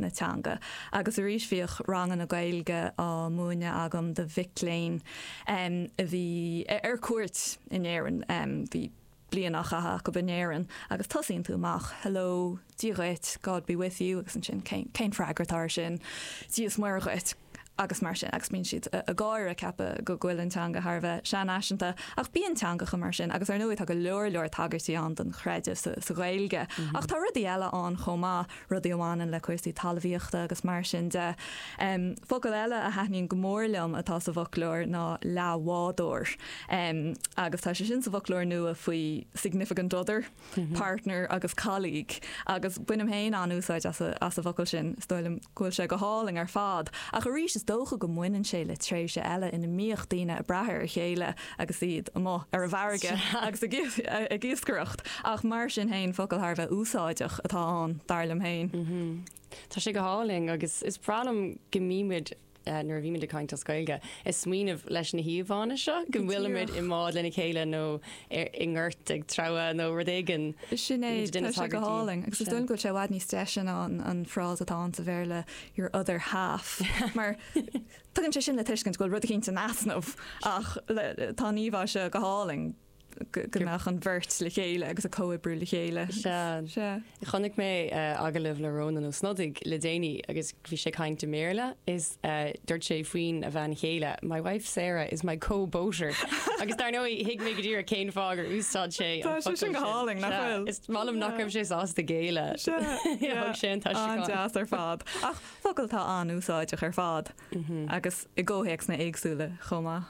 teanga. Agus a rís bhíoch rang an a gailge á múine agam de Vicléin a bhí ar cuairt in éireann bhí blianach a go banéireann agus tosíonn tú amach hello, díghait, God be with you agus an sin céin freagartár sin díos muirghait agus mar sin agus mín siad a gáire cepa go ghfuilintanga Harbheith sean aisinta ach bíon teanga go mar sin agus ar nuid a go leor tagartí an den chreide sa gailge ach tá rudí eile an chomá rudí amháin le cuairsaí talmhaíochta agus mar sin de focail eile a heithníonn go mórlumm atá sa bhoclóir ná leabhádóir agus tá sé sin sa bhoclóir nua faoi significant other partner agus colleague agus buinem héin an úsáid as a bhocail sin stoilm gúil sé go háling ar fad ach a rís is dócha go muinean sé le tréise eile ina míocht daoine a brethir chéile agus iad amá ar a bharige agus a gíoscaireacht ach mar sin hain focail Harbheith úsáideach atá an darlam hain. Tá sé go háling agus is bralam gomíimiid nuair bhí de caiint scoilge is smíanamh leis na híomhána seo go bhfuilimiid i mád lena chéile nó inghirt ag trabha nó rudigan sin é go háling agus dún go sé bhhaid ní stéisian an frás atá an sa bhéle your other half mar tugann sé sin le tuiscint goil rud cinnta nasnamh ach tá níomhá se go háling gomach an bhirt le chéile agus a cóibrú le chéile. Chonig mé agalibh le rónan ó snodig le déine agus bhí sé caiinte méle is dúirt sé faoin a bhean chéile. My wife Sarah is my co-boater. agus dar nó hiig mé go dtír a céin fágur úsáid sé. Tá sé sin go háling nach is málam nachm sé as de géile. sin tá an deas ar fad. Ach focail tá an úsáideach ar fad agus i ggóhéics na éagsúla chomá.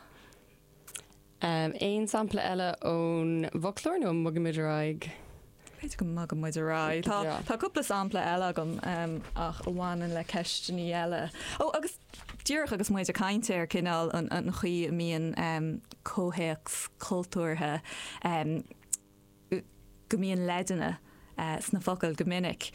Ein sampla eile ón bhoclóir nó mugamid raig? Beidir go mugamid raig. Tá cúpla sampla eile gom ach bhhain le ceisteaní eile. Agus dúrach agus muid a caiinte ar cinál an chuí mííon cóhéics cultúrthe go mííon leideanna sna focail go minic.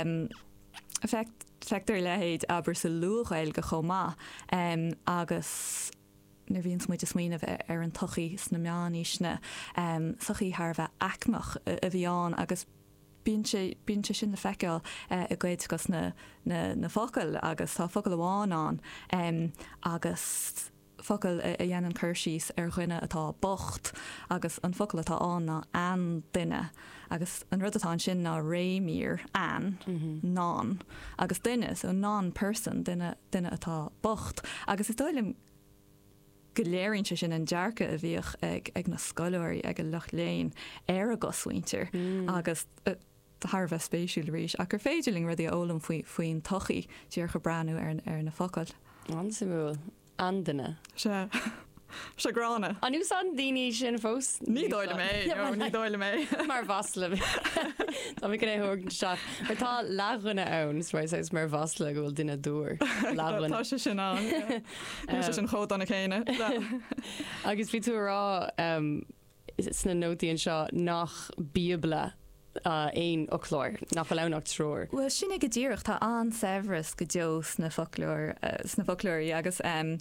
Feictar lehéad aber sa luúchail go chomá agus nar bhíonn muid a smaoineh ar an tochaí sna meáníisna sochaí Harbheith acmach a bhíán agus bíonn sé sin na feiceáil a gcuid gus na focail agus tá focail amháin an agus focail a dhéanaan chuirsís ar chuine atá bocht agus an focail atá an ná an duine agus an rud atá sin ná réimír an ná agus duine so non-person duine atá bocht agus is dóilm goléironn sé sin an dearcha a bhíoch ag na scoileirí ag an Loch Léinn ar a goshaintear agus Harbheith spéisiúil rís ach gur féidirling rudí ólam faoin tochaí tíor go breanú ar na focail. An simú an duine. Se grána. An ús an daoine sin fós? Ní dóile mé, ní dóile mé. Mar vasla. Tá mi go thugann seach. Mar tá lághranna ann, is mar vasla go bhfuil duine dúr. Tá sé sin an. Tá sin chót anna chéine. Agus bhí tú rá sna nótaíonn seo nach bíbla ein ochlóir nach leannach trúr. Well sinna go ddíireach tá an Severus go deo sna folklóirí agus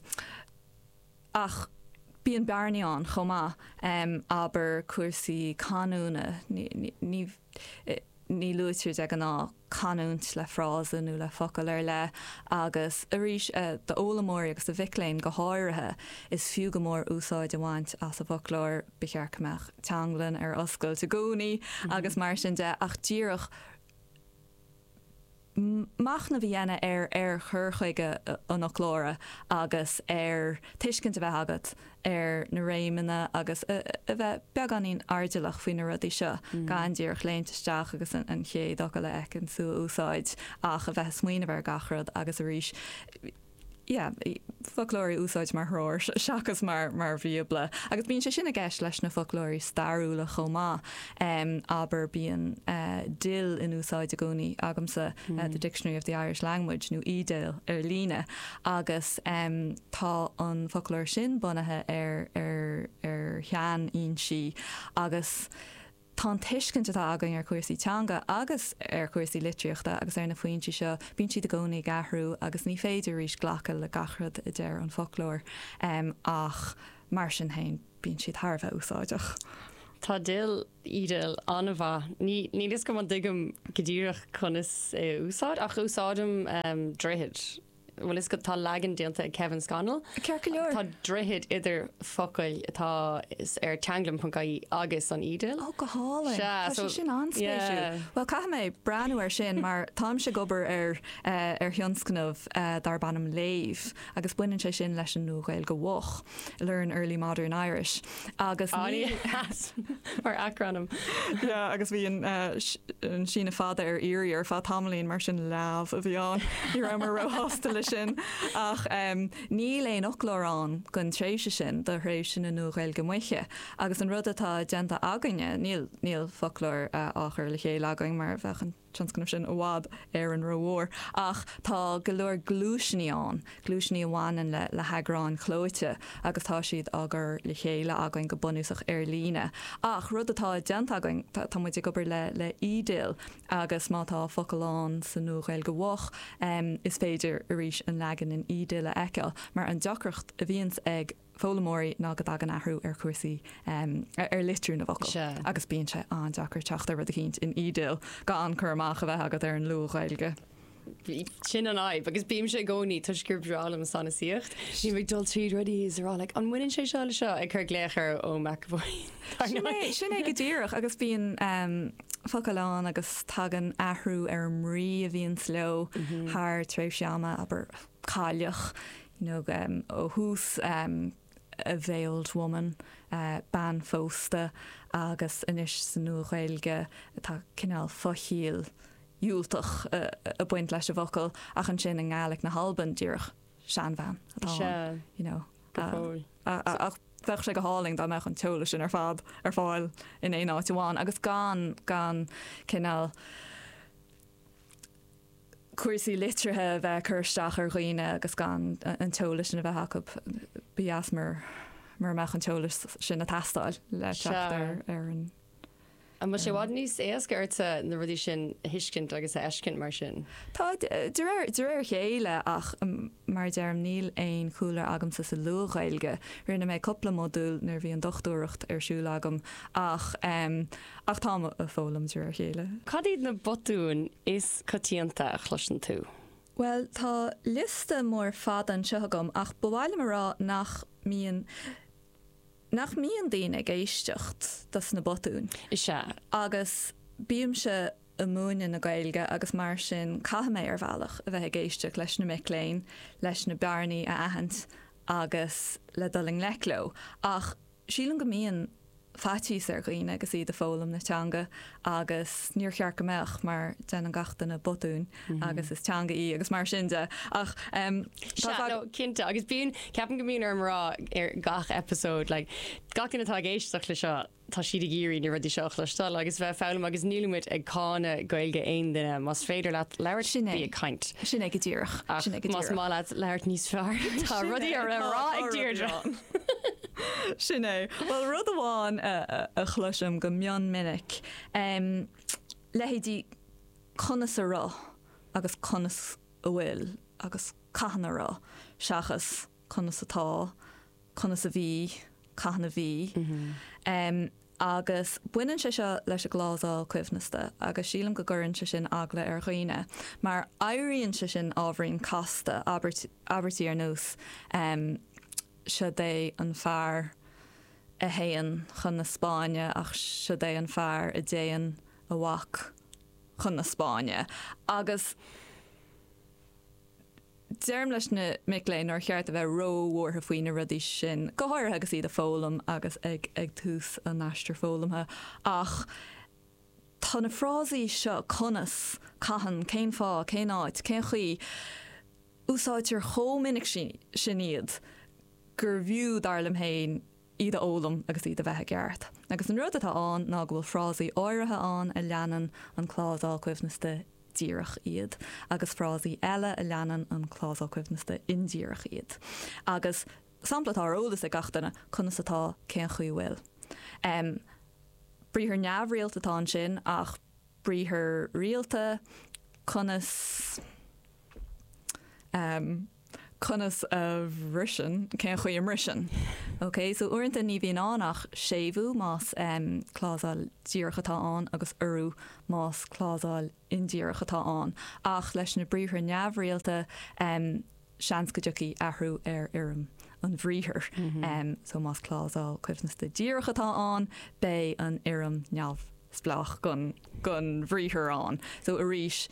ach bíon bearnaíán chomá aber cuasaí canúna ní luúteir ag an ná canúnt le frásanú le focail ar le agus arís de ólamóir agus a Vicléin go háirithe is fiú go mór úsáid amhaint as a bhoclóir bechearcamach teanglann ar oscail te gúnaí agus mar sin de ach díireach mach na bhíana ar churchaige an ochlóra agus ar tuiscint a bheith agat ar na réimena agus a bheith beganín ardealach faoin na rudí seo gan díoch léinteisteach agus an chéad go le ag an sú úsáid ach a bheith smaoine bhar gachrad agus a rís folklóirí úsáid mar thróir seachas mar bhíobla. Agus bíonn sé sinna gceist leis na folklóirí starúla chomá aber bíon dil in úsáid a gcónaí agamsa the Dictionary of the Irish Language nó ídéil ar líne agus tá an folklóir sin bunathe ar chean ionsaí agus tá tuiscint atá agan ar cuasaí teanga agus ar cuasaí litríochta agus ar na faointí seo bíonn siad a gcónaí gathhrú agus ní féidir rís ghlacha le gachrad i dtéir an folklór ach mar sin hain bíonn siad Harbheith úsáideach. Tá dil ídal anna bha. Ní is go an digam godíireach chunas úsáid ach úsáidm dréhead. Well is go tá legan déanta Kevin Scannell. Ceir go leor. Tá dréhead idir focail atá is ar teanglam.caí agus an ídal. Ó go hála. Tá so- sin anspéisiú. Well cai mé breanú ar sin mar táim se gobar ar thionscanmh dar bannam léh agus buinn sé sin leis an nóhil go bhch Learn Early Modern Irish agus mar acranam. Yeah, agus bhí an sína fada ar iri ar fá tamlín mar sin láh a bhí an í ra mar roihasta sin ach ní léon ochlárán gon tréise sin de rééis sin an nóhil go muiche agus an rud atá genta againe níl folklór áchar le chéile againg mar bhechan transcannam sin bhád ar an rohór ach tá go leor glúisní amháin le heagráin chlóite agus tá siad agur le chéile again go bunúsach ar líne ach rud atá genta againg tá muid gobar le ídil agus mátá focailán san nóhil go bhch is féidir a ríis an legan in ídile eiceil mar an deachreacht a bhíons ag fólamóí ná go agan ahrú ar cuasaí ar litrú na bhacail agus bíonn se an deachar teachta rud a chéint in ídil ga an chur amach a bheith agad ar an luúchailge. Sin an aib, agus bíam sé gcóí tuisgur breálam sanna síocht. Ní bh dul tríd rudí is rá le an muinn sé seála seo ag chur gléachar ó McAvoy. Sin é go ddíireach agus bíon focailán agus tagan ahrú ar mrí a bhíon sló th tréimh seama aber cáileach ó hús a veiled woman ban fósta agus inis san nuachailge tá cinál fochiil últach a buint leis a bhocail ach an sin an gáalaigh na halban díoch seanbhan ach bheith sé go háling dá meach an teola sin ar fad ar fáil in é áháin agus gan cinál cuasaí litrathe bheith chuirteach ar roioine agus gan an teola sin a bheith haca bías mar meach an teola sin na tastáil le teachtar ar an. A mar sé bhád níos éascairt na rudí sin hiiscint agus a eiscint mar sin. Tá dúir chéile ach mar dearm níl éon chúla agam sa luúchailge rinne mé coppla modúil nar bhí an dochtúireacht ar siúla agam ach tá a fólam dúir chéile. Cadíad na botún is cotíanta a chluisan tú? Well, tá liste mór fad an seogam ach bhhaile marrá nach míon daine géistecht das na botún. Is se. Agus bíam se a múine na gailge agus mar sin cahamé ar bhealach a bheith géisteach leis na miléin, leis na bearnaí a ahant agus le doling lecló. Ach sílan go mííon fatís ar ghoine agus iad a fólam na teanga agus níor chear go meach mar den an gachtain na botún agus is teanga í agus mar sinnte ach cinnte agus bíon ceapan go míon ar mrá ar gach episód le gacin atá géisteach le seo tá siad a géirí ní rudí seach leistal agus bheith fálam agus nílimid ag cána gailge aon duine mas féidir leir sin é caiint. Sin é go dtíoch Mas má leirt níos fear Tá rudí ar rá ag tíir. Sin é. Well rud amháin a chluisiom go mion minic lehéadí conas a rá agus conas a bhfuil agus caihanna rá seachas conas atá conas a bhí caihanna bhí agus buineann sé seo leis a glásáil cuimhnasta agus sílam go gcurann se sin agla ar chuoine mar éiríonn se sin ábhraíonn casta abertí ar nús se é an fearr a héan chun na Spáine ach se é an fearr a déan a bhac chun na Spáine agus dearm leis na miléin ar cheart a bheith róhórtha faoine rudí sin gohair agus iad a fólam agus ag tús an neistir fólamthe ach tá na frásaí seo conas caihan céim fá cé áit cé chuí úsáidtear chominic sin iad gur bhiú darlam héin iad a ólam agus iad a bheitthe geart. Agus an rud atá an ná bhfuil frásaí áirithe an a leanan an chlásáil cuimhnasta díireach iad agus frásaí eile a leanan an chlásáil cuimhnasta indíireach iad. Agus samplatá ólas a gatainna chunas atá cén chuí bhfuil. Bríthir neamhréalta tá sin ach bríthir rialta chunas chunas a bhrisin cén chuí am risin Ok, so uanta ní bhíon annach séú más chlásáil díorchatá an agus urú más chlásáil indíorchatá an. Ach leis na bríomhar neamhréalta seans go dtií ahrú irim an bhríthir. So más chlásáil cuimhnas de díorchatá an bé an irim neamh splach gun bhríthir an. So arís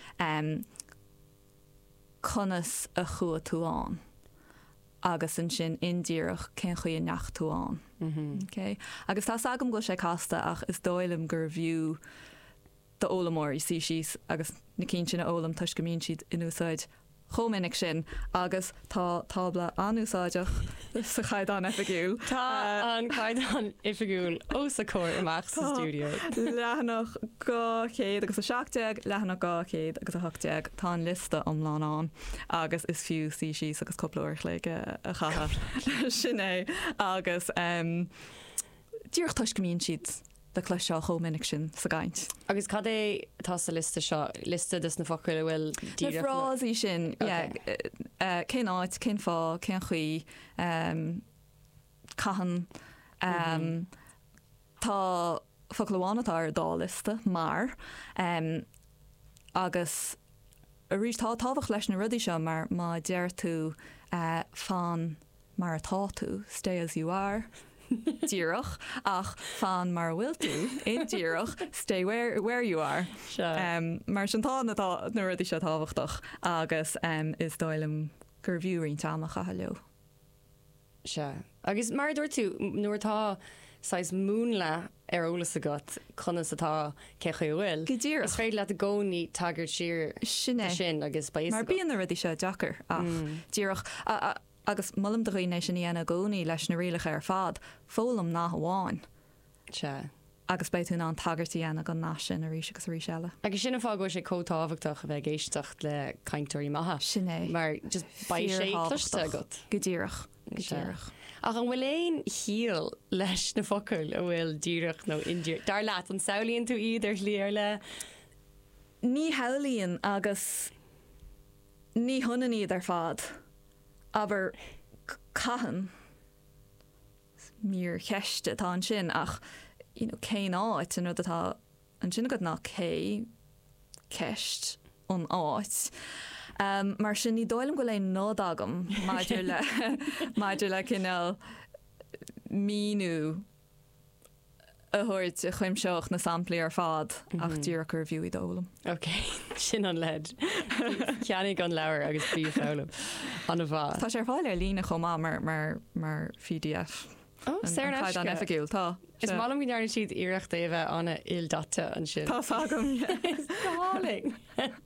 conas a chua tú an. Agus an sin indíireach cén chuí neach tú an. Okay? Agus tá agam go sé casta ach is dóilm gur bhiú de ólamóir sí síos agus na cín sin ólam tuis go mín siad in úsáid chomininic sin agus tá tábla anúsáideach sa chaid an ifigiúil. Tá an chaid an ifigiúil ó sa cóir amach sa stúdio. Lehanach 200 agus a 7, lehanach 200 agus a 8 tá an lista omláán an agus is fiú sí síos agus coplóir le a chaha sin é agus dúach tuis go mín siad de clá seo chomininic sin sa gaiint. Agus cad é tá sa lista seo lista dus na focail bhfuil Narásí sin cén áit, cén fá, cén chuí caihan tá focailháinatá ar dá lista mar agus a rís tábhah leis na rudí seo mar má deir tú fan mar atá tú, stay as you are. Díirech ach fan mar bhfuil tú indíirech stay where you are. Mar sin tá na ruí se táhachtach agus is dóilm gur bhiúín teach a leo. Se agus mar dúir tú nuairtá sais múnla ar ólas agat chunas atá cecha bhfuil. Go díir is féad le a gcóí tagart siar sin agus ba mar bíon na ruí se Jackar ach díirech agus mullam doghínéis sin dhéana gcónaí leis na rialach ar fad fólam ná hamháin. Se. Agus beitún an tagartí ana gan ná sin a rí agus rí seile. Agus sinna fágó sé cótáhachtach a bheith géisteach le caiintúirí maithe. Sin é. Mar just ba sé cluiste agat. Go díirech. Go díirech. Ach an bhfuil éon híal leis na focail a bhfuil díireach nó indíir. Dar leat an saolíonn tú iad ar líar le? Ní haolíonn agus ní thunan iad ar fad. Aber caihan mír cheiste tá an sin ach cé áit an atá an sin go ná cé ceist an áit. Mar sin ní dóilm go le nád agam maidir le cinál míú a thuirt a chuimseoach na samplaí ar fad ach dúach gur bhiú i dólam. Ok, sin an lead. Ceannig an leabhar agus bí fálam an a bhá. Tá sé ar fáil ar lína chomá mar PDF. Sé an efigiúil tá. Is málam í dearna siad iirecht éibh anna il data an sin. Tá fágam. Táling.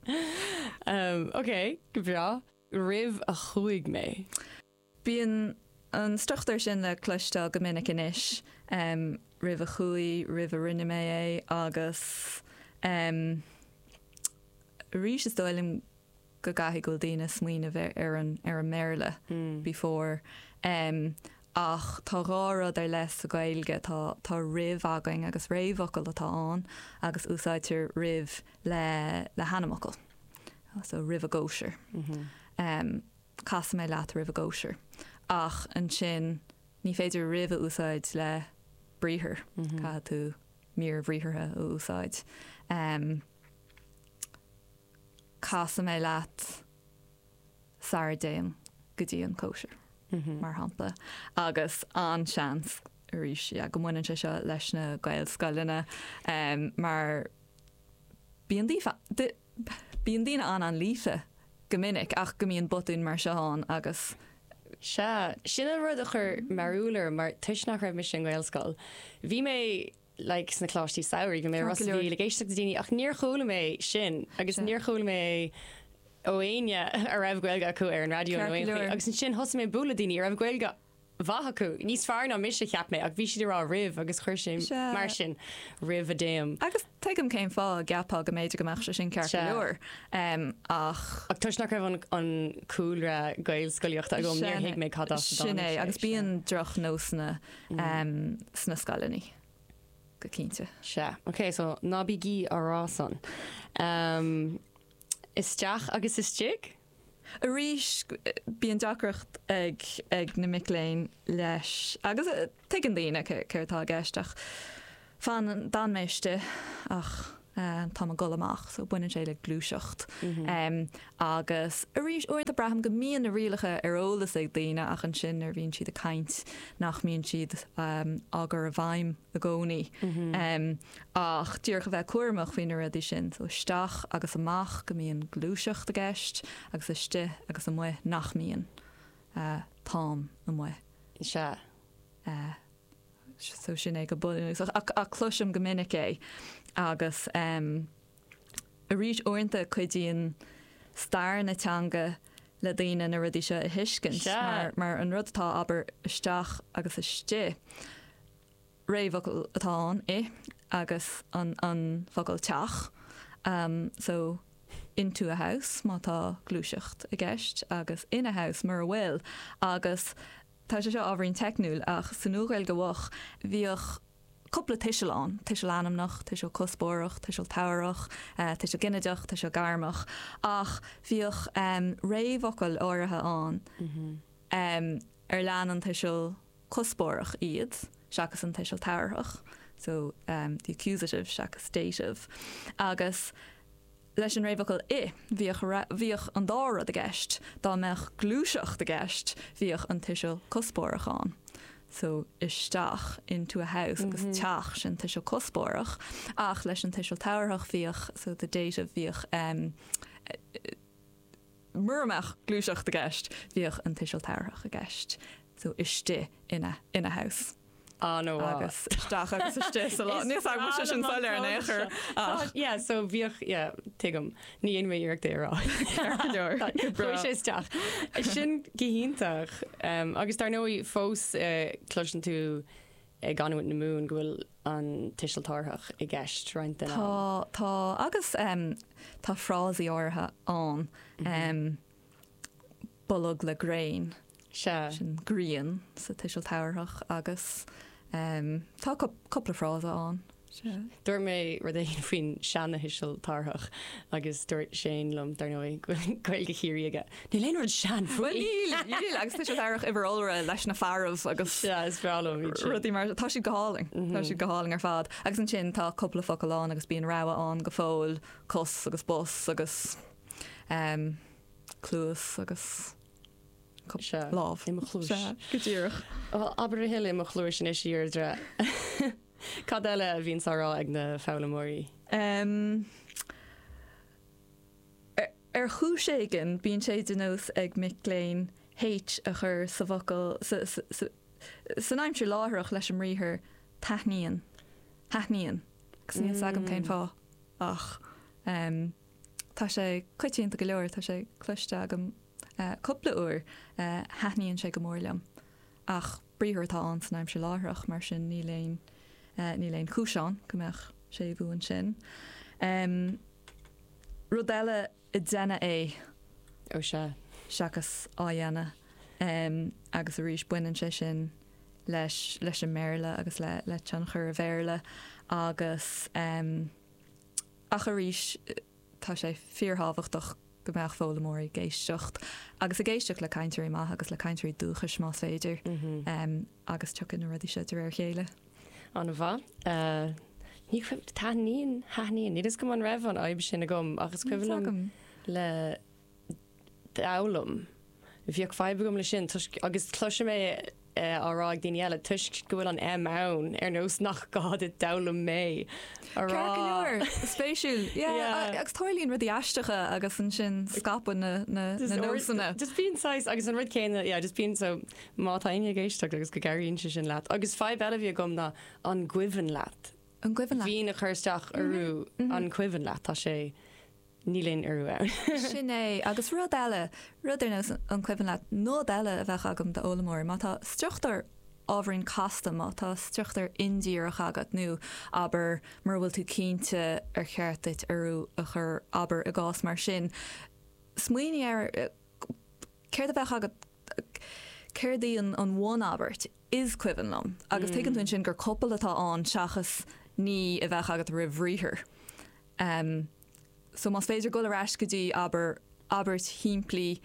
Ok, go bra. Rih a chuig mé. Bíon an struchttar sin le cluiste go minic inis. Rih a chuí, rih a rinne mé é agus rís is dóilm go gaithí go dtíine smuoine bheith ar an méile before ach tá rárad ar les a gailge tá rih againg agus réhhacail atá an agus úsáidtear rih le hanamacail so rih a góisiir cas mé leat rih a góisiir ach an sin ní féidir rih a úsáid le bríthir cha tú mír bhríthirthe ó úsáid casa mé leat sardéim go dtí an cóisiir mar hapla agus an seans ríis go muine seo leis na gail scoilena mar bíon daoine an lífa go minic ach go míon botún mar seán agus sinna rud a chur marúlar mar tuis nach raibh me sin gailscoil. Bhí mé sna chlátí saoirí go mé rasí le géisteach daoine ach níor chola mé sin agus níor chola mé óine a raibh gailga acu ar an radio agus sin hosa mé bula daoine ar raibh gailga bhatha acu níos fear ná mis cheap mé ach bhí siad rá rih agus chuir sin mar sin rih a déim. Agus teigem céim fá gapá go méidir goach se sin ceart leor ach tuis nach raibh an coolra gail scoiliocht a go níor mé cadá sinné agus bíon droch nósna sna scalaní. Go cínte. Se. Ok, so nábí gí árásan. Is teach agus is tíig? A rís bíon deachreacht ag na miléin leis agus tuigean daoine chuirtá geisteach fan dan méiste ach tá go amach so buine sé le glúisecht agus a rís uir a braham go mííon na rialacha arolalas ag daine ach an sin ar bhíonn siad a caint nach míonn siad agur a bhaim a gcónaí ach dúr go bheith cuairmach faoin a dí sin so isteach agus amach go mííon glúisecht a gceist agus iste agus an mu nach mííon tám an mu se so sin é go buú a cloisiom go minic é agus a rís orintanta chuidíon stair na teanga le daine na rudí se a hiiscint mar an rudtá aber isteach agus iste réomh atá agus an focail teach so into a house má tá glúisecht a gceist agus ina house mar a bhfuil agus tá sé seo ábhríonn technúil ach san núgail go bhach bhíoh coppla tiisián amnach tiisiil cospóireach tiisiil toirech tiisiil gineideach tiisiil garmach ach bhíoh réomhhacail áirithe an ar leanan tiisiil cospóireach iad seachas an tiisiil toirech so the accusative seachas dative agus leis an réomhhacail bhíoh an dára a gceist dá meach glúiseach a gceist bhíoh an tiisiil cospóireach an. So isteach into a house agus teach sin tiisiil cospóireach ach leis an tiisiil toirech bhíoh so the data bhíoh murmach glúiseach a gceist bhíoh an tiisiil toirech a gceist so iste ina house. No agus isteach agus iste lá níos mu sin fáil ar an éair so bhíoh tuigem ní on méíocht érá sé isteach sin gihíntaach agus tar nóí fós cloisian tú ganhaid na mún gohfuil an tiisiil tarthach i gceist roiint Tá agus tá frásí áirithe an bolog le grain sin gríon sa tiisiil toirech agus tá coppla frása an. Dúir mé ru é faoin seanna hiisiil tarthach agus dúirt sé lom dar nó goilge chiíige. Ní léon rud sean fuil agus tiisiil toirech i bhróra leis na fearmh agus rudí mar tá si goáling tá si goáling ar fad agus an sin tá coppla focailán agus bíon rá an go fóil cos agus bos agus clúas agus láh gotíirech. Aber heile mo chlúir sin is siardre. Cad eile a bhíonn sará ag na fálamóí? Ar chúséigen bíonn sé den nós ag miléin héit a chur sa bhacail san aimim sé láthach leis an ríthair taithníon gus níos agam céim fá ach tá sé cuitíonnta go leir tá sé cloiste agam coppla uair haithníonn sé go mórlam ach bríthirtá an san aimim sé láthach mar sin ní léon chúiseán gombeach sé bhuain sin. Rud eile i déine é ó se seachas á dhéana agus a rís buineann sé sin leis an méile agus le an chur a bhéirle agus ach a rís tá sé fíorthábhachtach go meach fólamóí géistecht agus a géisteach le caiintirí maith agus le caiintirí dúchas más féidir agus tucin na rudí sé ar chéile. An bha ní tá níon haíon ní is go an raibh an aib sin a gom agus cuilumm le dálam bhíoh feib gom le sin agus cloise mé áráag daine eile tuis go bhfuil an ann ar nós nach gád i dalam mé spéisiúil agus táirlíonn rudí eisteige agus an sin scapan na nósanna. Just bíonáis agus an rud céine just bíon so mátaine géisteach agus go gairíonn se sin leat. Agus feib eile bhí gom na an gcuimhan leat. An gcuimhan leat. Bhí na chuirteach arú an cuimhan leat tá sé nílíonn arú ann. Sin é agus rud eile rud ar an cuimhan leat nó eile a bheith agam de ólamóir má tá struchttar ábhríonn casta má tá struchttar indíach agat nó aber mar bhfuil tú cínte ar cheartit arú a chur aber a gás mar sin. Smuoine ar céir a bheith agat céirdaí an bhin abert is cuimhan lom agus tuigeann tú sin gur coppla atá an seachas ní a bheith agat rih bhríthir. So más féidir go leis gotí aber Albert himplí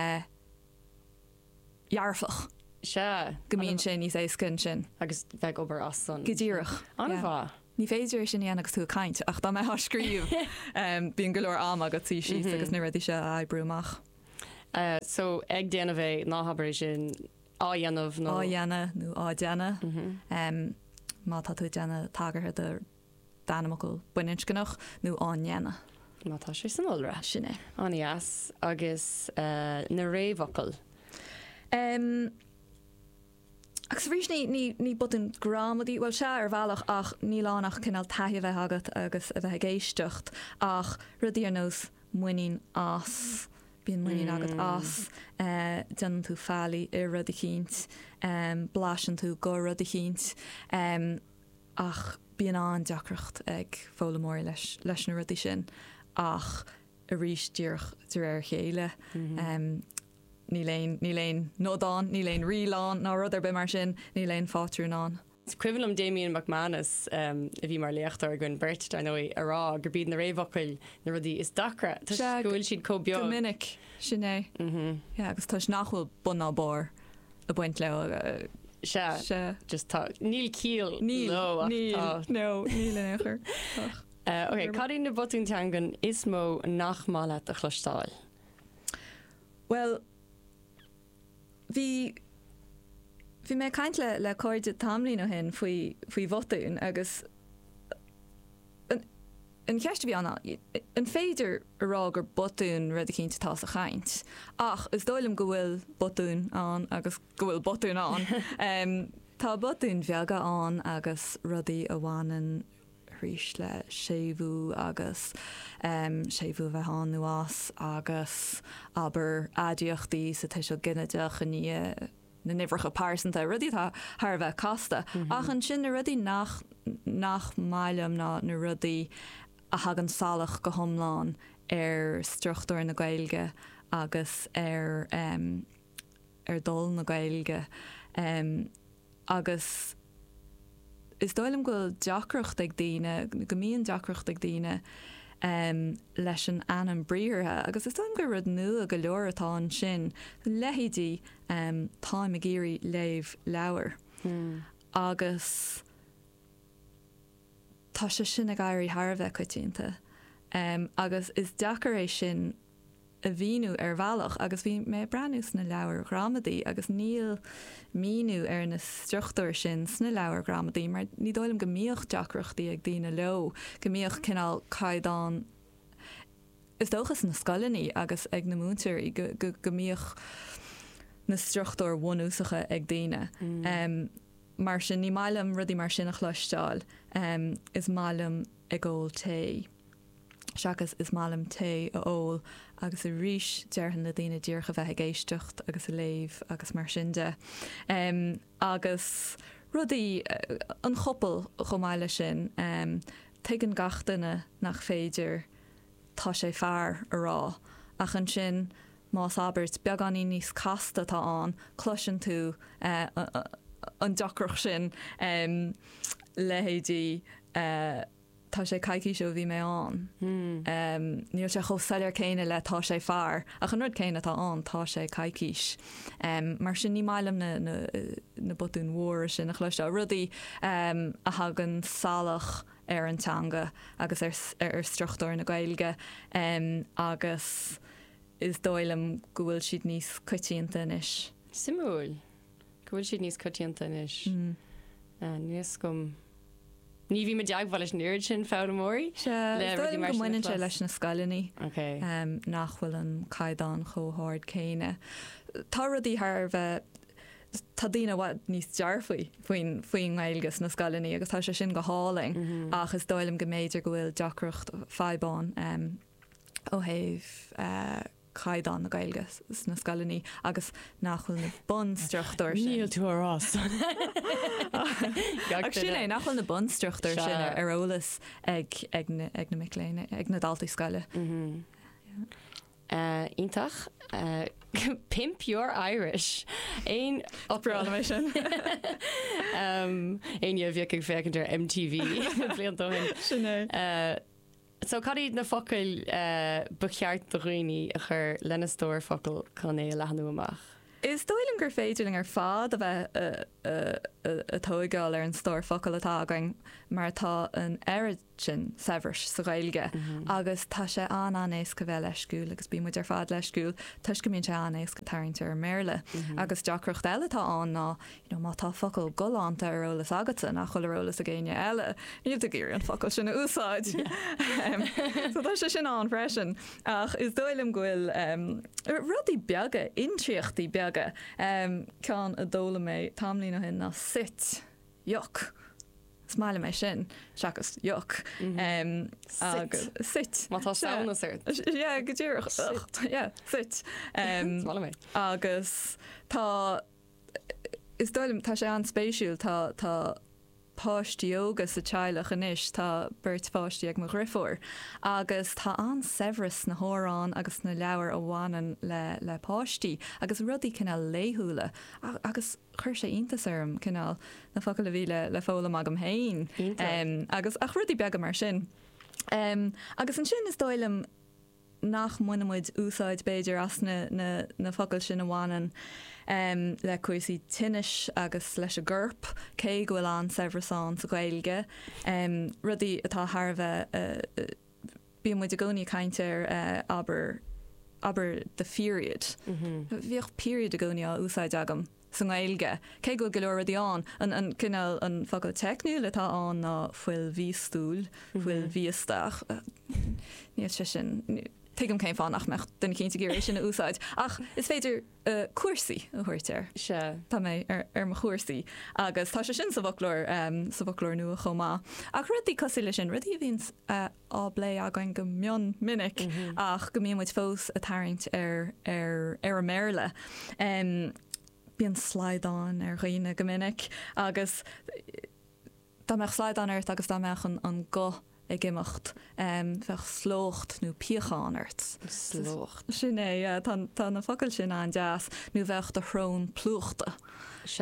jararfach. Se Gomíonn sin níos écin sin. agus bheith obair as san. Godíireach. Anna bha. Ní féidir sin agus tú caiint ach dá me scríomh bíon goir am agat tí sí agus nu ruí se ebrúach. So ag déanamh bheith náhabar sin áhéanamh nó Áhéana nó ádeana má tá tú deanna tagarthe de danamail buint gannach nó áhéana. Mátá sé san olra. Sinné. Anías agus na réomhacail. Agus rís ní butún gramadí bhil se ar bhealach ach ní lánach cinál taithe bheith agat agus a bheith géistecht ach rudí ar nós muoín as. Bíon muoín agat as dean tú fálaí i rud a chéint, blasan tú go rud a chéint ach bíon an deacracht ag fólamóir leis na rudí sin ach a rís díoch ar chéile. Ní léon nódán, ní léon rián ná rud ar be mar sin, ní léon fátrún an. Cuilumm Damien McManus a bhí mar leachtar gon bert I know ará gur bíad na réomhacail na rudí is dacra. Tá gohfuil siad cóbeag. Minic sinné. agus tá nachhfuil buná bar a buint le se just tá níl cíal níl éair. Ok, cadí na botún teangan is mó nach mála a chlustáil. Well, Bhí mé caiint le cóide tamlín ó hin faoi bhotún agus an ceiste bhí anna an féidir ará gur botún rud a cinnta tá a chaint. Ach is dóilm go bhfuil botún an agus go bhfuil botún an. Tá botún bheaga an agus rudaí a bhhanan rís le sébhú agus sébhú bheith an nuas agus aber adíochtaí sa te seo ginnedeach a ní na nifracha pásanta rudí tá thar bheith casta. Ach an sin na rudí nach mailam ná na rudí a hagan salach go thomláin ar struchtúir na Gaeilge agus ar dul na Gaeilge agus is dóilm go deacracht ag daine, go mííon deacracht ag daine leis an anam bríortha, agus is dom go rud nua go leor atá an sin leihídí táim a géirí léamh leabhar. Agus tá se sin a gaiirí Harbheith coitianta. Agus is deacar é sin a bhíú ar bhealach agus bhí mé breanús na leabhar gramadaí agus níl míú ar na struchtúir sin sna leabhar gramadaí, mar ní dóilm go míoch deacrachtaí ag dtíine leo, go míoch cinál caiidán is dóchas na scalaní agus ag na múntar i go míoch na struchtúir bhunúsacha ag daine. Mar sin ní mailam rudí mar sin a chluisteáil is mailam ag ggóil té. Seachas is málam té a ól agus a ríis dearhan na daine díorcha bheith géistecht agus a léamh agus mar sinnde. Agus rudaí an choppal chomáile sin tegan gachtainna nach féidir tá sé fearr ará. Ach an sin más abert beaganí níos casta tá an cloisian tú an deacrach sin lehéidí tá sé caiicí seo bhí mé an. Níl sé chosáir céine le tá sé fearr, a chu nuir céine tá an tá sé caiicís. Mar sin ní mailam na botún mhór sin nach chluiste rudaí a hagan salach ar an teanga agus ar struchtúir na Gaeilge agus is dóilm go bhfuil siad níos coitianta inis. Simúil, go bhfuil siad níos coitianta inis. Níos gom ní bhí me deaghil leis nuir sin fálamóí? Muine sé leis na scalaní nach bhfuil an caiidán chomhthard céine. Tá rudí thar tá dtíine bhhaid níos dearfaoi faoin Gaeilges na scalaní agus tá sé sin go háling ach is dóilm go méidir go bhfuil deacracht feibán ó héh caiidán na Gaeilges na scalaní agus nachfuil na bunstruchtúir sin. Níl tú arás. Sin é nachfuil na bunstruchtúir sin ar ólas ag na miléine ag na daltaí scala. Ítach Pimp Your Irish ein operation ein bhíh ag fécinir MTV bliantóin So cadí na focail becheart do roioine a chur lena stóir focail chun é lehanú amach. Is dóilim gur féidirling ar fád a bheith a tóigáil ar an stór focail atá againn mar tá an airad sin severs sa gailge agus tá sé anéis go bheith leisciúil agus bí muid ar fád leisciúil tuis go mín sé anéis go tarinte ar méle agus deachreacht eile tá an ná má tá focail goánta arolalas agata nach choileolalas a géine eile níomh a ggéir an focail sinna úsáid so tá sé sin an freisin ach is dóilim ghfuil rudí beaga intriochttaí beaga cean a dóla mé tamlína hin na sit joch. Smáile mé sin seachas joch agus sit Má tá saona sirt go dtíireach sit agus tá is dóilim tá sé an spéisiúil tá páistíoga sa teilech inis tá beirt fáistí ag mo griffór agus tá an severas na hórán agus na leabhar a bhhanan le páistí agus rudí cinna léthúla agus chuir sé intasarm cinál na focail a bhíle le fóla agam hain agus ach rudí beagam mar sin agus an sin is dóilim nach muid úsáid beidir as na focail sin bhhanan le cuasí tinis agus leis a ggurp cé gohfuil an severasán sa gailge rudí atá Tharbheith bí muid a gcónaí caintear aber de period bhíoh period a gcónaí á úsáid agam san gailge cé go leor radí an cinál an focail techniúil atá an ná fuil vístúil fuil víisteach níl sé sin tuigem céim fáin ach mecht den cinnta géir sin na úsáid ach is féidir cuasaí a thuirtear se Tá mé ar mo chuasaí agus tá sé sin sa bhoclór nua chomá ach rudí cosí lei sin rudí a bhíns á blé againn go mion minic ach go míon muid fós a tarint ar a méle bíon sláidán ar roiine go minic agus dá meach sláidán airt agus dá meach an go ag imimecht bheith slócht nó piachánart. Slócht. Sin é tá na focail sin an deas nó bheith a thrón plúchta se.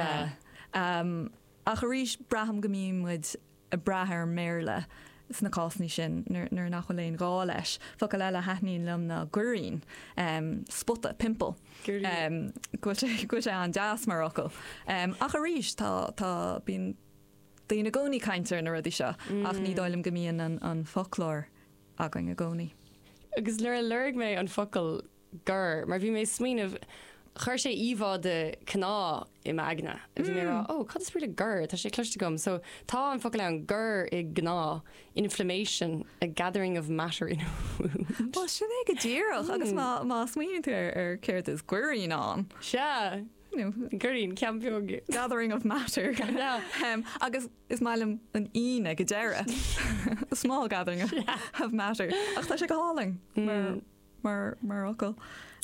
Ach a rís braham go míon muid a brathir méle is na cásní sin nuair nach choléon gá leis focail eile hetníín lem na gurín spotta pimple go sé an deas marachil ach a rís tá bín Dína gcónaí caintear na rudí seo ach ní dóilim go mííon an folklór againn a gcónaí. Agus leirg mé an focail gur mar bhí mé smíanamh chuir sé íomhá de cná i magna a bhí mé cad is spríle gur tá sé cluiste gom so tá an focail an gur i gná inflammation a gathering of matter in Well sin é go ddíireach agus má smíontar ar céirt is guirín an se Gurín ceampiog gathering of matter agus is mailim an ine go deire a small gathering of matter ach tá sé go háling mar ocail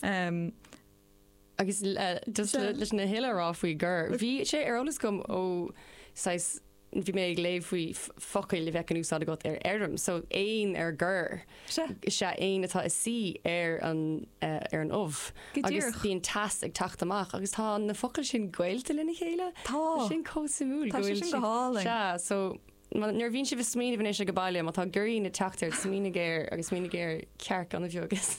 agus leis na hiilerá faoi gur bhí sé arolalas gom ó bhí mé ag léh faoi focail le bheith an úsáid agat ar airm so éon ar gur se éon atá is si ar an ómh agus bhíon tas ag tacht amach agus tá na focail sin gcuilte lena chéile tá sin cósamúil se so nuair bhíonn si bh smíanamh éis go bailile má tá gurí na teachtar smína géir agus smína géir cearc an bheogus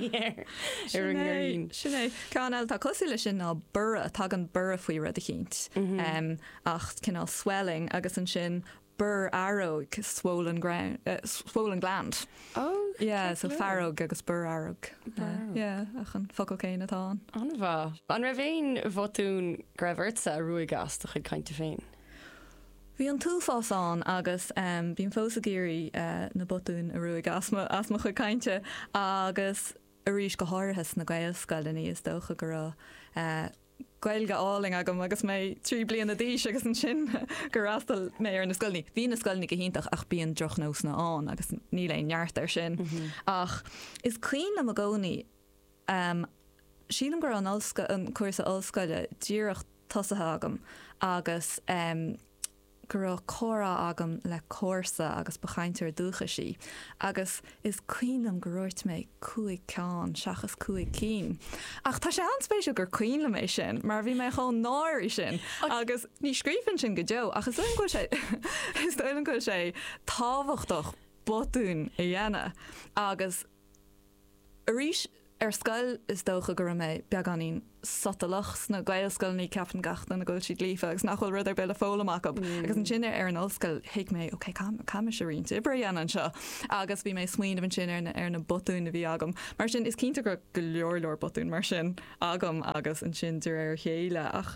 Sinné Cáil tá cosí lei sin ná bura tá an bura faoi rud a chéint ach cinál swelling agus an sin bur aróg swollen gland. Oh, yeah, so farróg agus bur aróg. Ach an focail céin atá. An bha. An ra bhéin bhotún greibhirsa a ruúig gas do chud caiinte féin. Bhí an túfáán agus bíon fós a géirí na botún a ruúig asma chu caiinte agus a ríis go háirthas na gailscailí is dócha go gailge áling agam agus mé trí blian a díis agus an sin gur rastal mé ar na scoilní. Bhí na scoilní go hiintach ach bíon droch nós na an agus ní leon neart ar sin. Ach is cuioin am a gcónaí sílam gur an cuasa ollscoile díireach tosathe agam agus gur chora agam le cósa agus bechaintear dúcha sí agus is cuiinlam goúirt mé cuaig ceán seachas cuaig cín ach tá sé anspéisiú gur cuiinla mé sin mar bhí mé chun náir sin agus ní scrífann sin go deo agus is go sé táhachtach botún a dhéana agus arís scoil is dócha gur mé beganín sotalachs na gailscoil ní ceapan gachta na ggóil siad lífa agus nachhfuil rud ar beile fólamach agus an sinne ar an osscoil hiic mé ok cam se rionta ibre dhéanaan seo agus bhí mé smuoin an sin ar na botún a bhí agam mar sin is cínta gur go leor botún mar sin agam agus an sin dúir ar chéile ach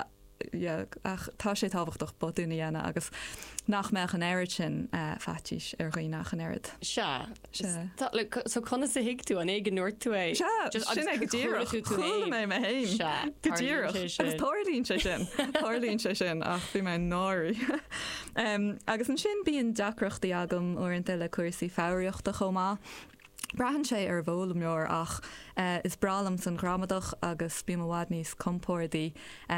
tá sé táhachtach botúna dhéana agus nach meach an airad sin fatíis ar roií nach an airad. So chuna sa hiic tú an éige nuir tú é. Sin ag go dtíú mé me héin. Tálíonn sé sin. Tálíonn sé sin ach bhí mé náirí. Agus an sin bíon deacrochtaí agam orintanta le cuasaí fáiríochta chomá. Brahan sé ar bhólam leor ach is bralam san gramadach agus bí bhád níos compórdaí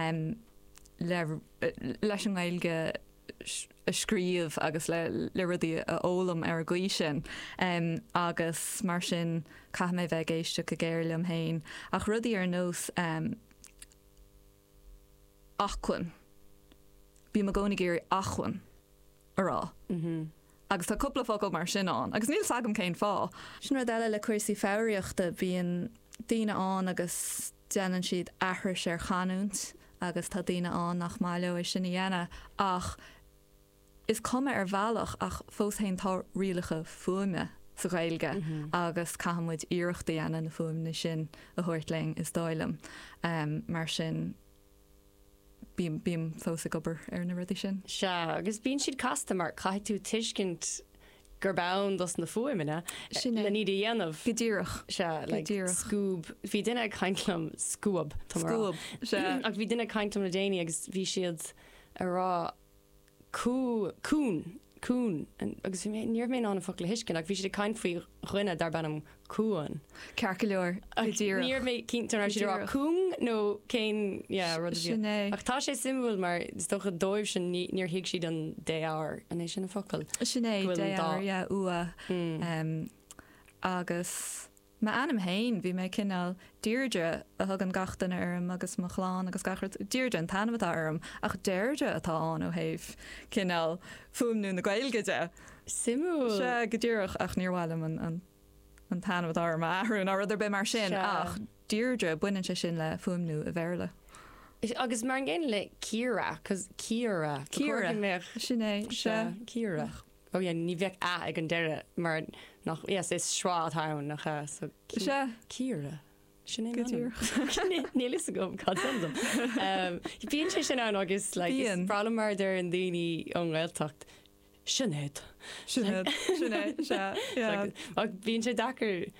leis an gailge scríomh agus le rudí a ólam ar gcuí sin agus mar sin caith mé bheith géiste go géirlam hain ach rudí ar nós achcuin. Bí me gcóna géir achcuin ará. Agus tá cúpla fáil mar sin an. Agus níl sagam céin fá. Sin ra eile le cuasaí fáiríochta bíon daine an agus déanann siad aithir sé chaúnt agus tá daine an nach máileo is sin dhéana ach is cuma ar bhealach ach fós hain tá rialacha fuime sa gailge agus caihamid iireachta dhéana na fuimne sin a thuirtling is dáilim mar sin bím fós a gobar ar na rudí sin. Se agus bíon siad casta mar caiith tú tuiscint gur bán dos na fuimena sin le ní dhéanamh Godíireach se scúb bhí duine caiintlam scúab ach bhí duine caiintlam na déine agus bhí siad ará cún agus níor mé an fo le hiiscin ach bhí siad caiint faoi chuine dar bannam cúan. Cearca leor níor mé cinntar si cún nó céin sinné. ach tá sé simúil mar is do a dóibh sin níor hiic siad an DR an é sin na focail. Sinné DR ua agus ma anam hain bhí mé cinál Deirdre a thug an gachtain arm agus mo chláán agus gachart Deirdre an tanamtá arm ach Deirdre atá an ó héh cinál fumnú na gailgeide. Simú se go dtíireach ach níorhhailm an tanamh arm ahrún á ruidir be mar sin ach Deirdre buinean sé sin le fumnú a bhéle. Agus mar an ggéin le Ciara cos Ciara sinné se Ciara. Oh yeah, ní bheith ag an deire mar nach is sráid thain nach so Ciara. Sinné Níl is go cadm. Bíon sé sin an agus le brala mar ar an daoine an ghilteacht. Sinnéad. Bhíonn sé dachar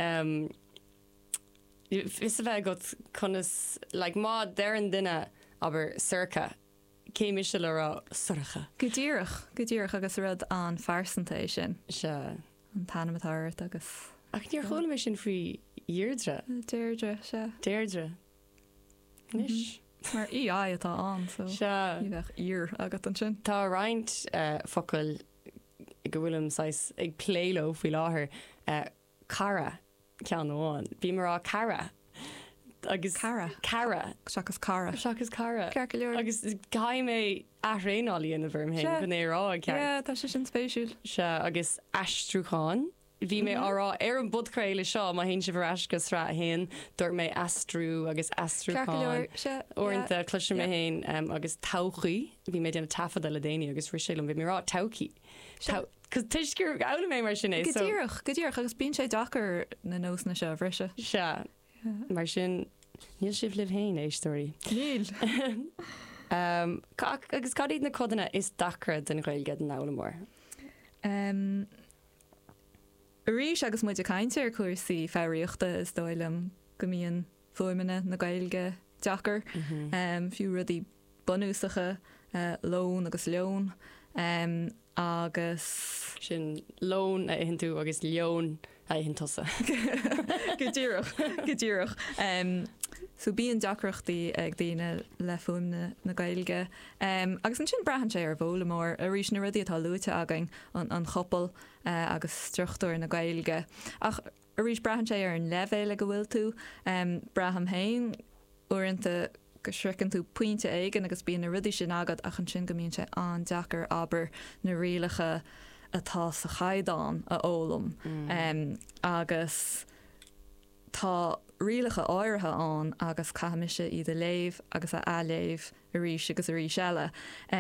is a bheith go chunas le má deir an duine aber circa céimi se le rá soracha. Godíireach agus rud an farsantéis sin se an tanamatáirt agus. Ach níor chola mé sin faoi Deirdre. Deirdre se. Deirdre. Nis. Mar EI atá an so ní bheith ír agat an sin. Tá roinnt focail go bhfuilm ag pléilo faoi láthair cara cean óháin. Bhí mar rá cara. Agus cara seachas cara Cearca leor agus cai mé athréálaí in na bhirm hen go é rá cear tá sé sin spéisiúil se agus astrúáin bhí mé árá ar an budcréile seo má hén si bhar asgus rá héin dúir mé astrú agus astrúáin orintanta cluisi mé héin agus tauchaí bhí mé déanana tafada le déine agus risélum bhí mé rá taucií cos tuisgur ála mé mar sin é Godíireach agus bíonn sé dachar na nósna se bhrise se mar sin níl sibh libh héin éistóí. Níl. Agus cadíad na codanna is dachar den Gaeilge an nálamór. Rís agus muid a caiinte ar cuasaí fáiríochta is dóilem go mííon fuimena na Gaeilge dachar fiú rudí bunúsacha lón agus leon agus sin lón a hen tú agus leon a hen tosa. Godíireach. So bíon deachreachtaí ag daine le fuimne na Gaeilge. Agus an sin brahan sé ar bhólamór a rís na rudí atá luúte again an chopal agus struchtúir na Gaeilge. Ach a rís brahan sé ar an levéile go bhfuil tú braham hain uanta go srican tú puinte aigen agus bíon na rudí sin agad ach an sin go mbíonn sé an deachar aber na rialacha atá sa chaidán a ólam agus tá rialacha áirithe an agus caiimiise iad a léamh agus a léamh a ríis agus a rí seile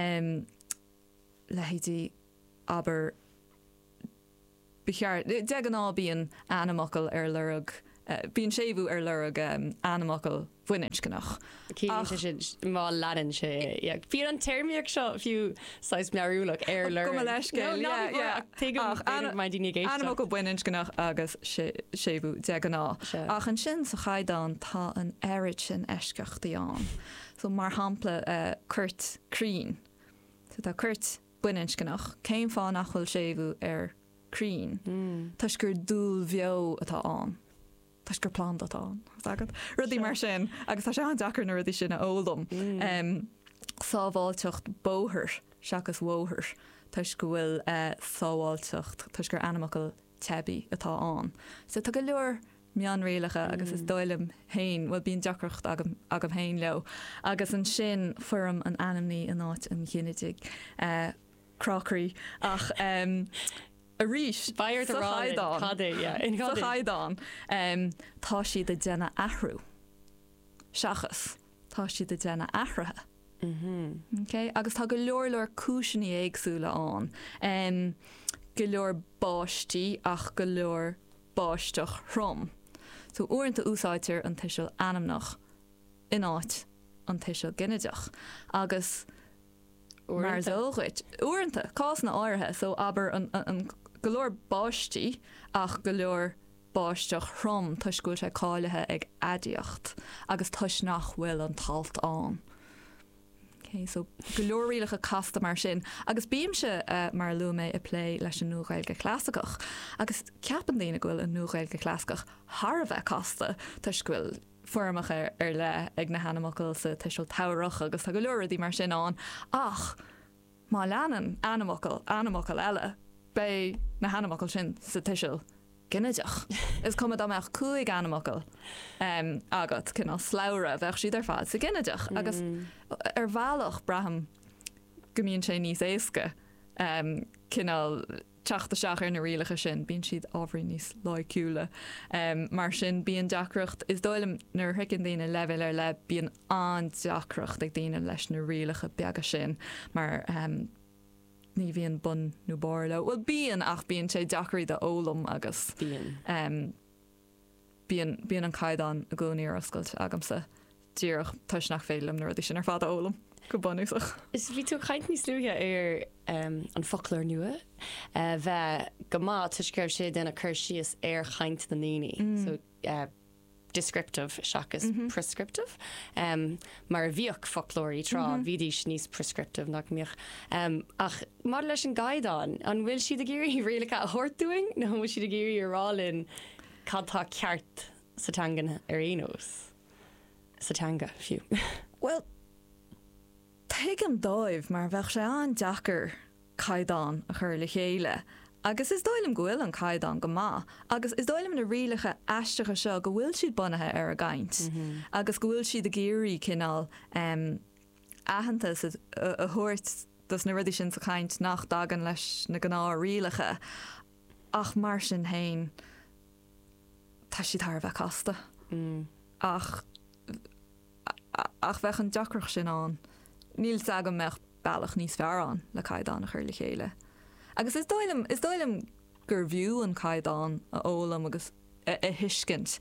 lehétí aber becheart de an ná bíon animacal ar lerug bíon sébhú ar lerug animacal bhuiinit gannach. má ladan sé fi an termíoach seo fiú 6 meúach ar le animacal bhuiinit gannach agus sébhú de an ná. Ach an sin sa chaidán tá an airit sin eisceachtaí an. So mar hampla Kurt Crean. So tá Kurt buinint gannach céim fá nachfuil sébhú ar Crean. Tás gur dúil bheo atá an. Tás gur plán atá an. Rudí mar sin agus tá sé an dachar na rudí sin a ólam. Sábháilteocht bóthir seachas mhóthir. Tás go bhfuil sábháilteocht tás gur animacal tebi atá an. So tá go leor meán réalacha agus is dóilem hain bhfuil bíon deachreacht agam hain leo. Agus an sin fuairm an animní an áit an chinnidig crockery ach a ríis Bair sa chaidán tá si de déna ahrú seachas tá si de déna ahrathe. Okay? Agus tá go leor cúisinaí éagsúla an go leor báistí ach go leor báisteach throm. So uaireanta úsáidtear an tuisiil anamnach in áit an tuisiil gineideach agus mar zóghait uaireanta cás na áirithe so aber an go leor báistí ach go leor báisteach throm tuisgúil sé cáilethe ag adíocht agus tuis nach bhfuil an talt an. Okay, so go leorílacha casta mar sin agus bíimse mar luúmé a play leis an núghailge clásacach agus ceapan daoine gohfuil an núghailge clásacach Harbheith casta tuisgúil formacha ar le ag na hanamacail sa tuisiil tairech agus tá go leoradí mar sin an ach má leanan animacail eile bé na hanamacail sin sa tuisiil gineideach. Is cumad amach cuaig animacail agat cinál sláire bheith siad ar fád sa gineideach agus ar bhealach braham gomíonn sé níos éasca cinál teachta seach ar na rialacha sin bíonn siad ábhrí níos láiciúla mar sin bíon deacreacht is dóilm nar thicinn daoine leibhil ar le bíon an deacreacht ag daoine leis na rialacha beaga sin mar ní bhíon bun nó barla. Well bíon ach bíon sé deacarí de ólam agus bíon an caiidán a gcónaí ar oscailt agamsa díoch tuis nach félim nuair d sin ar fád ólam go bunúsach. Is bhí tú chaint níos luúthe ar an folklór nua bheith go má tuisceir sé denna chur sios ar chaint na naoine. So descriptive seachas prescriptive mar bhíoch folklórí trá bhídís níos prescriptive nach míoch ach mar leis an gaiidán an bhfuil siad a géirí réalacha a thuirtúing nó bhfuil siad a géirí arrálinn cadtá ceart sa tangan ar éos sa tanga fiú. Well teig an dóibh mar bheith sé an deachar caiidán a chur le chéile. Agus is dóilm gohfuil an caiidán go má, agus is dóilm na rialacha eisteacha seo go bhfuil siad bunathe ar a gcaint. Agus go bhfuil siad a géirí cinál aitheanta a thuirt dus na rudí sin sa chaint nach dagan leis na gná rialacha ach mar sin hain tá siad thar bheith casta. Ach bheith an deacrach sin an níl agam meach bailach níos fear an le caiidán a chur le chéile. Agus is dóilm gur bhiú an caiidán a ólam agus a hiiscint.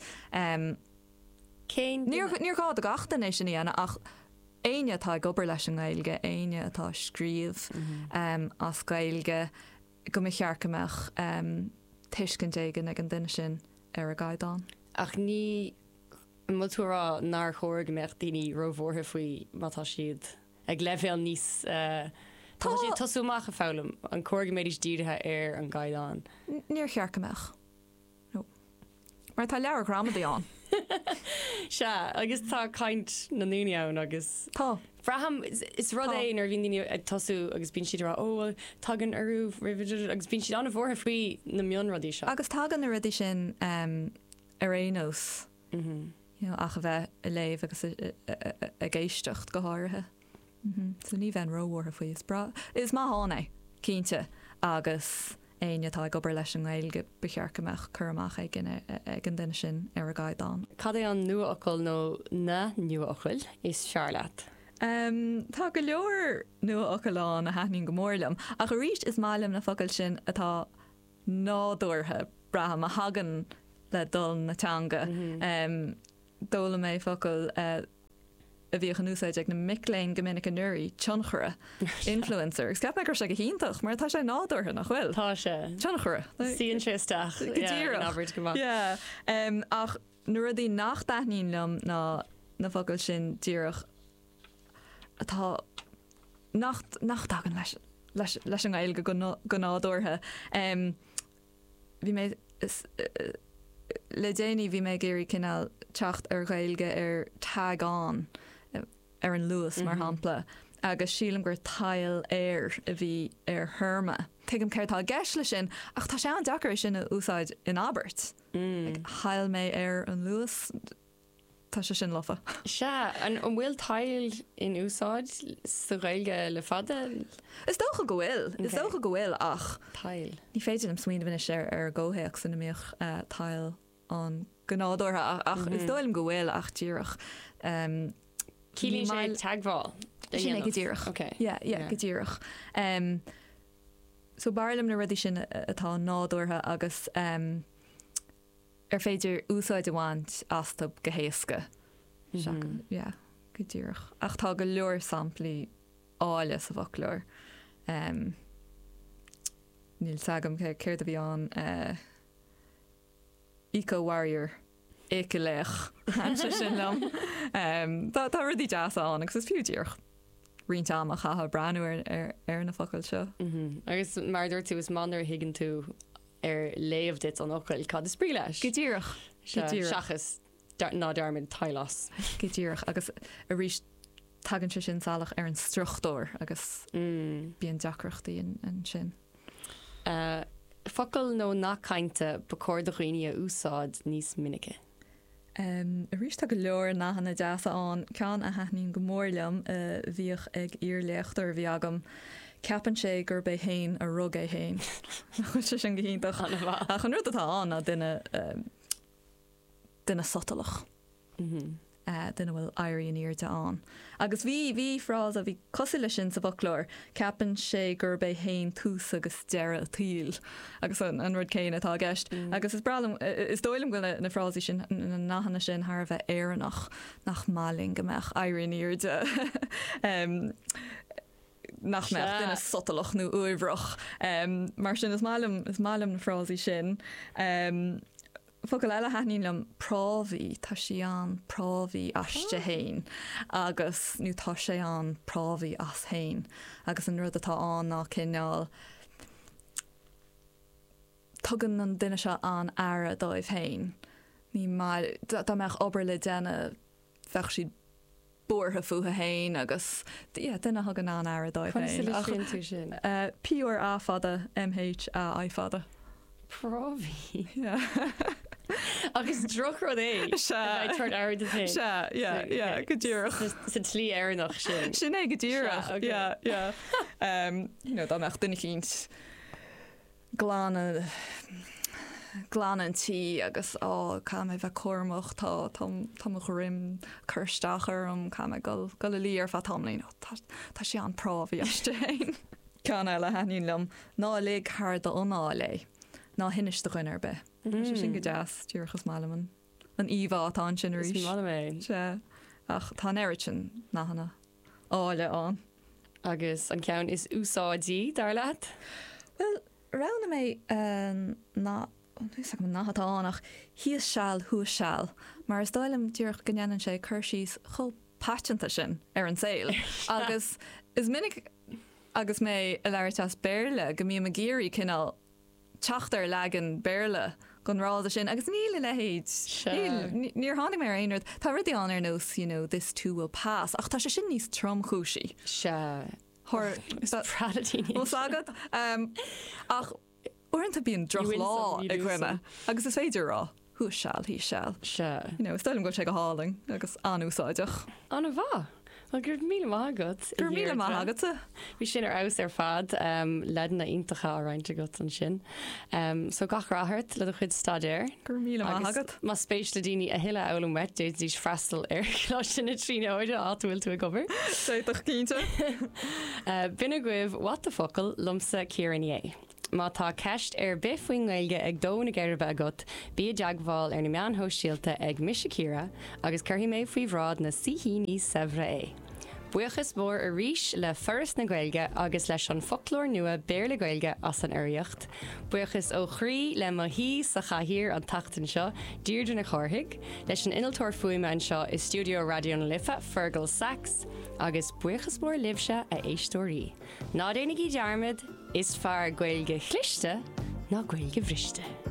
Níor gá a gachtain é sin ana ach éine atá gobar leis an gailge, éine atá scríomh as gailge go mé chearcameach tuiscint éigen ag an duine sin ar a gaiidán. Ach ní mutúrá nar chóir meach daoine rohmhórtha faoi mátá siad ag leibhéal níos tá sé tosúach a fálam an cóirga méidir díirithe ar an gaiidán. Níor chearcameach. No. Mar tá leabhar gramadaí an. Se agus tá caint na núneann agus tá. Braham is rud é ar bhíon daoine tosú agus bíonn siad ó tagan arú agus bíonn siad anna bhórtha faoi na mion rudí seo. Agus tagan na rudí sin ar éos ach a bheith i léomh agus a géistecht go háirithe. So ní bheith róhhartha faoi is má hána cínte agus aonatá gobar leis an gailge bechearcaach chuach ag an duine sin ar a gaiidán. Cad é an nua ocail nó na nua ocail is Charlotte. Tá go leor nua ocailán a heithnín go mórlam, a go ríist is málam na focail sin atá nádúirthe braham a hagan le dul natanga. Dóla mé focail a bhí an úsáid ag na miléin gomininic an nuirí tionchara influencer. Scap me gur se go híntaach, mar tá sé nádúirthe nach bhfuil. Tá sé. Tionchara. Síon séisteach ach nuair a dí nach daithnín lem na focail sin díireach atá nach dagan leis an gailge go nádúirthe. Bhí mé le déanaine bhí mé géirí cinál teacht ar gailge ar tagán ar an luas mar hampla agus sílam gur tail air a bhí ar thurma. Tuigim ceirtá gceis lei sin ach tá sé an deacair sin úsáid in Albert. Hail mé ar an luas tá sé sin lofa. Se an bhfuil tail in úsáid sa gailge le fada? Is dócha go bhfuil ach tail. Ní féidir am smoine bhine sé ar ggóthaach san míoch tail an gnádútha ach is dóilm go bhfuil ach tíireach. Cílín sé tagháil. Sin go ddíireach. Go ddíireach. So barlam na rudí sin atá nádútha agus ar féidir úsáid amháint astab go héasca. Go ddíireach. Ach tá go leor samplaí áile sa bhaclóir. Níl sagam céir a bhí an Eco-Warrior éiceléach sin lem. Tá rudí deasán agus is fiúdíoch rint am a chatha breanúir ar na focail seo. Agus mar dúirt tú is manar higann tú ar léamh dit an ocail cad is sprí leis. Go ddíireach. Seachas ná dearmid tailas. Go ddíireach agus a rís tagann se sin salach ar an struchtúir agus bíon deacrachtaí an sin. Focail nó nachcainte bacóir do chuoine úsáid níos minice. A rís tá go leor nachhanna deasaán cean a heithnín go mórlam bhíoh ag íorléachtar bhí agam ceapan sé gur bé hain a rug é hain. Chu sé sin gohíntaach a chun ruúd atá an a duine sotalach. Duine bhfuil airí an íirte an. Agus bhí frás a bhí cosú lei sin sa bhaclóir ceapan sé gur bé hain tús agus deire tíl agus an rud céine atá gceist. Agus is bralam is dóilm go na frásí sin na nachhanna sin thar bheith éannach nach máling gomeach airí an íirte. Nach me duine sotalach nó uibhrach. Mar sin is málam na frásí sin. Focail eile haithnín lem prámhaí tá sí an prámhaí aiste hain agus nó tá sé an prámhaí as hain agus an rud atá an ná cinneáil tugann an duine se an aire dóibh hain. Ní dá meach obair le déine bheith siad bortha fuatha hain agus duine thugan an aire dóibh hain. Píor a fada MH a fada. Prámhaí. Agus droch rud é tuair air de féin. Se, go ddíireach. Sa tlí airnach sin. Sin é go ddíireach. Dá meach duine cínt glána an tí agus cha mé bheith cuairmach tá a chorim chuirsteachar cha mé go le lí ar fatamlín tá sé an prámhaí eiste hain. Cean eile haithnín lem ná le thar do aná lé. Ná hinis do chuinar be. Sin go deas tíorchas málaman. An íomhá tá sin ríis. mé. Ach tá éiri sin nachhanna áile an. Agus an ceann is úsáidí dar leat? Well, rana mé nachatánach híos seall thuas seall, mar is dáilm dúrch gannn sé chuirsís cho patenta sin ar an saoil. Agus is minic agus mé a leirtas béirle go mí a géirí cinál teachtar legan béirle gon ráda sin agus níle lehéid. Níor hánig mé aonrad tá rudí an ar nós, this too will pass. Ach tá sé sin níos tromchúsí. Se pradatí agad ach orintanta bíon droch lá ag gcuine agus is féidir rá thuas seall hí seall. Se. Stoilm go sé go háling agus anúsáideach. Anna bha. Well gur mí mágad. Gur mí mágad. Bhí sin ar aus ar fad ledan na intacha á reinte go an sin. So gach rathart le a chud stadéir. Gur mí mágad. Má spéis le daoine a hiile elam wet dúid dís freistal ar chláis sin na trína óide áhfuil tú a gobar. Séach cínte. Bina guibh wat a focail lumsa Ciaran. Má tá ceist ar bifhuiing gailge ag dóna gairbh agat, bí deagháil ar na meán hóisialta ag Misicíra agus chuhí méid faoi bhrád na sihí níos sehra é. Buchas mór a ríis le first na gailge agus leis an folklór nua béir le gailge as an aireocht. Buchas ó chrí le má hí sa chathír an tatan seo díirú na chorthaigh, leis an inaltóir fuime an seo is Studio Radio na Lifa Fergal Sachs agus buchas mór libse a éistóí. Ná déananig í dearmid is fear gailge chlichte ná gailge bhriste.